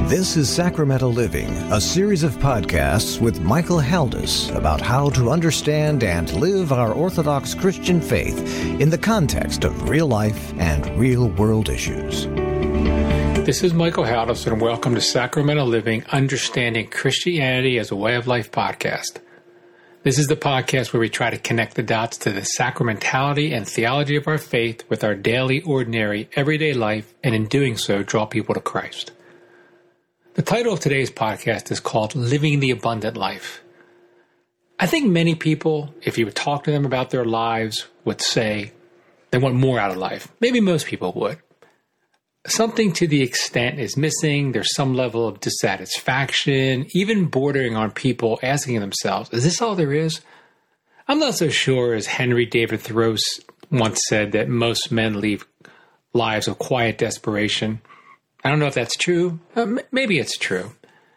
This is Sacramento Living, a series of podcasts with Michael Haldis about how to understand and live our Orthodox Christian faith in the context of real life and real world issues. This is Michael Haldis, and welcome to Sacramento Living, Understanding Christianity as a Way of Life podcast. This is the podcast where we try to connect the dots to the sacramentality and theology of our faith with our daily, ordinary, everyday life, and in doing so, draw people to Christ. The title of today's podcast is called Living the Abundant Life. I think many people, if you would talk to them about their lives, would say they want more out of life. Maybe most people would. Something to the extent is missing. There's some level of dissatisfaction, even bordering on people asking themselves, is this all there is? I'm not so sure, as Henry David Thoreau once said, that most men lead lives of quiet desperation. I don't know if that's true. Maybe it's true.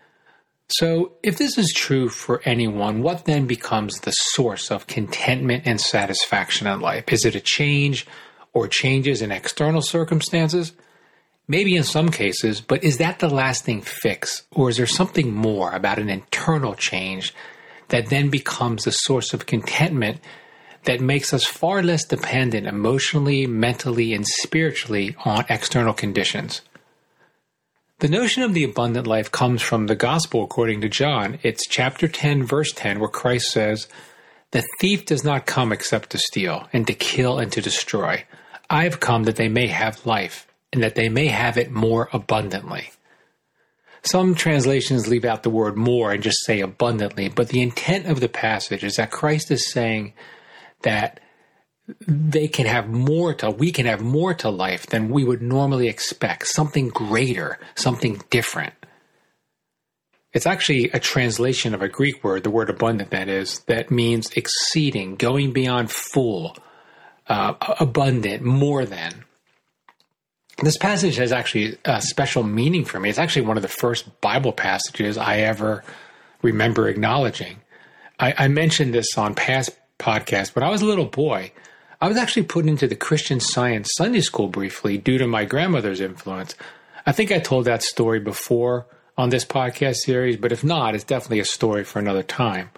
So if this is true for anyone, what then becomes the source of contentment and satisfaction in life? Is it a change or changes in external circumstances? Maybe in some cases, but is that the lasting fix? Or is there something more about an internal change that then becomes the source of contentment that makes us far less dependent emotionally, mentally, and spiritually on external conditions? The notion of the abundant life comes from the Gospel according to John. It's chapter 10, verse 10, where Christ says, "The thief does not come except to steal and to kill and to destroy. I have come that they may have life, and that they may have it more abundantly." Some translations leave out the word more and just say abundantly, but the intent of the passage is that Christ is saying that we can have more to life than we would normally expect, something greater, something different. It's actually a translation of a Greek word, the word abundant that means exceeding, going beyond full, abundant, more than. This passage has actually a special meaning for me. It's actually one of the first Bible passages I ever remember acknowledging. I mentioned this on past podcasts. When I was a little boy, I was actually put into the Christian Science Sunday School briefly due to my grandmother's influence. I think I told that story before on this podcast series, but if not, it's definitely a story for another time.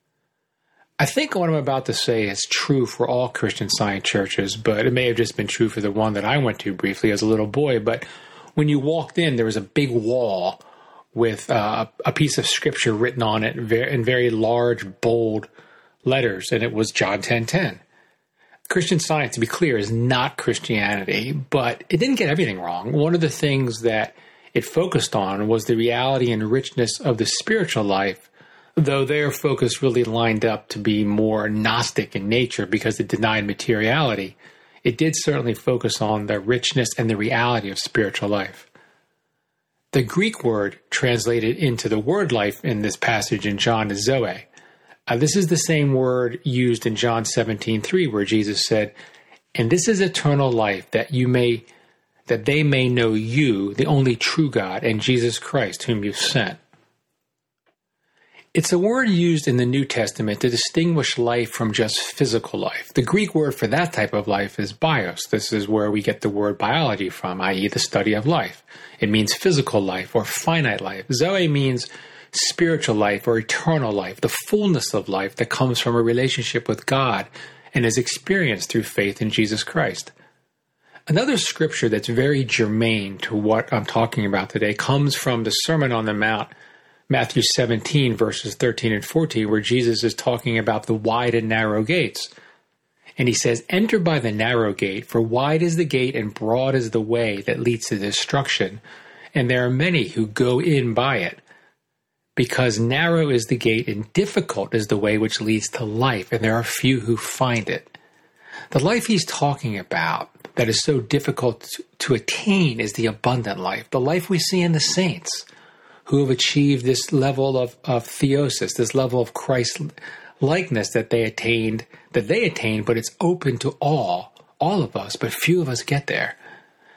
I think what I'm about to say is true for all Christian Science churches, but it may have just been true for the one that I went to briefly as a little boy. But when you walked in, there was a big wall with a piece of scripture written on it in very large, bold letters, and it was John 10:10. Christian Science, to be clear, is not Christianity, but it didn't get everything wrong. One of the things that it focused on was the reality and richness of the spiritual life, though their focus really lined up to be more Gnostic in nature because it denied materiality. It did certainly focus on the richness and the reality of spiritual life. The Greek word translated into the word life in this passage in John is Zoe. This is the same word used in John 17:3, where Jesus said, "And this is eternal life, that they may know you, the only true God, and Jesus Christ, whom you sent." It's a word used in the New Testament to distinguish life from just physical life. The Greek word for that type of life is bios. This is where we get the word biology from, i.e. the study of life. It means physical life or finite life. Zoe means spiritual life or eternal life, the fullness of life that comes from a relationship with God and is experienced through faith in Jesus Christ. Another scripture that's very germane to what I'm talking about today comes from the Sermon on the Mount, Matthew 17, verses 13 and 14, where Jesus is talking about the wide and narrow gates. And he says, "Enter by the narrow gate, for wide is the gate and broad is the way that leads to destruction, and there are many who go in by it. Because narrow is the gate and difficult is the way which leads to life, and there are few who find it." The life he's talking about that is so difficult to attain is the abundant life, the life we see in the saints who have achieved this level of theosis, this level of Christ-likeness that they attained, but it's open to all of us, but few of us get there.